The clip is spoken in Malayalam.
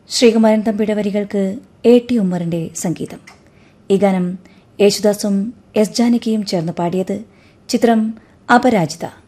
ശ്രീകുമാരൻ തമ്പിയുടെ വരികൾക്ക് A.T. ഉമ്മറിന്റെ സംഗീതം. ഈ ഗാനം യേശുദാസും എസ് ജാനകിയും ചേർന്ന് പാടിയത്. ചിത്രം അപരാജിത.